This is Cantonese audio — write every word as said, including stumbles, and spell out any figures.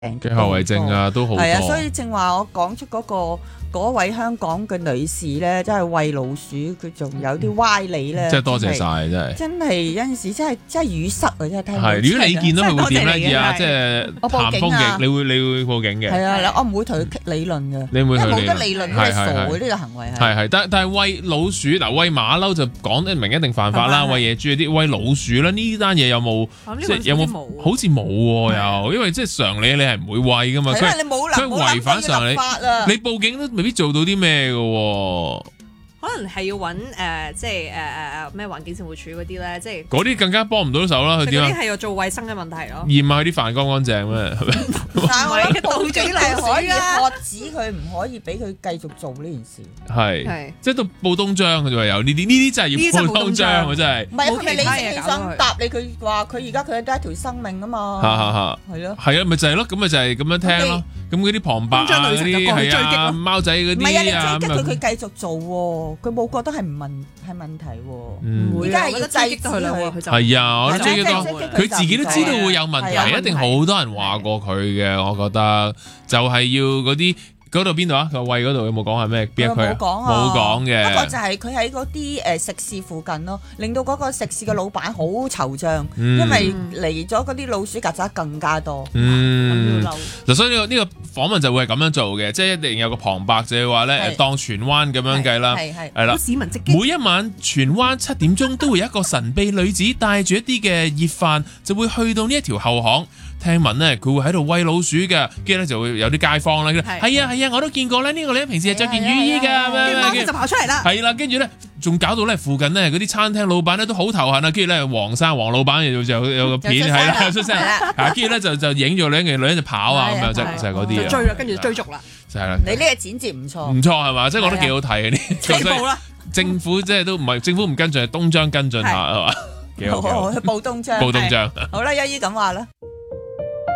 嘅後遺症啊，都好多。 係啊，所以正話我講出嗰、嗰個。嗰位香港嘅女士咧，真係餵老鼠，佢仲有啲歪理咧。 即係多謝晒，真係。 真係有陣時真係真係語塞啊！真係聽。 係，如果你見到佢會點咧？啊，即係我報警啊！ 你會你會報警嘅。 係啊，我唔會同佢理論嘅。 你唔會同佢冇得理論，你係傻嘅呢個行為係。 係係，但但係餵老鼠嗱，餵馬騮就講得明一定犯法啦。餵野豬嗰啲，餵老鼠咧呢單嘢有冇？即係有冇？好似冇喎又，因為即係常理你係唔會餵噶嘛。 係啦，你冇佢違反常理。你報警都未必做到啲咩。 可能係要揾誒、呃，即係誒誒誒咩環境政務處嗰啲咧，即係嗰啲更加幫唔到手啦。佢點啊？ 嗰啲係要做衞生嘅問題咯。 驗下佢啲飯乾乾淨咩？ 但係我諗報警係可以喝止佢，唔可以俾佢繼續做呢件事。 係係，即係到報東張佢就話有呢啲，呢啲真係要報東張啊！真係。 唔係佢咪理直氣壯答你？佢話佢而家佢得一條生命啊嘛。 嚇嚇嚇！ 係咯。係啊，咪就係咯，咁咪就係咁樣聽咯。咁嗰啲旁白啊，嗰啲係啊，貓仔嗰啲啊， 唔係啊，你追擊佢，佢繼續做喎，佢冇覺得係問係問題喎。唔會啊，我覺得追擊到佢啦喎，佢就係啊， 我追擊到佢自己都知道會有問題，一定好多人話過佢嘅，我覺得就係要嗰啲。嗰度邊度啊？個胃嗰度有冇講係咩？邊一區啊？冇講啊！冇講嘅。 不過就係佢喺嗰啲誒食肆附近咯，令到嗰個食肆嘅老闆好惆悵，嗯、因為嚟咗嗰啲老鼠曱甴更加多。 嗯，嗱，所以呢個呢個訪問就會係咁樣做嘅，即係一定有個旁白就係話咧，當荃灣咁樣計啦，係係係啦。市民直擊每一晚荃灣七點鐘都會有一個神秘女子帶住一啲嘅熱飯，就會去到呢一條後巷。聽聞咧，佢會喺度餵老鼠嘅，跟住咧就會有啲街坊啦。係啊係啊，我都見過咧。呢個你平時係着件雨衣㗎， 跟住就跑出嚟啦。 係啦，跟住咧仲搞到咧附近咧嗰啲餐廳老闆咧都好頭痕啊。跟住咧黃生黃老闆又就有個片係啦，出聲啊。跟住咧就就影咗兩個女人就跑啊咁樣，就就係嗰啲啊。 追啦，跟住追逐啦。 就係啦。 你呢個剪接唔錯， 唔錯係嘛？即係我覺得幾好睇嘅啲。 起步啦！ 政府即係都唔係政府唔跟進，係東張跟進下係嘛？幾好幾好。 報東張。 報東張。 好啦，一於咁話啦。